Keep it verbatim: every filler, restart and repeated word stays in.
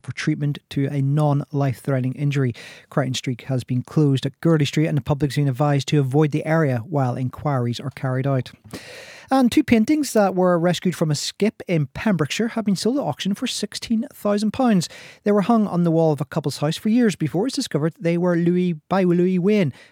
for treatment to a non-life-threatening injury. Crichton Street has been closed at Gurley Street and the public's been advised to avoid the area while inquiries are carried out. And two paintings that were rescued from a skip in Pembrokeshire have been sold at auction for sixteen thousand pounds. They were hung on the wall of a couple's house for years before it was discovered they were Louis by Louis Wain,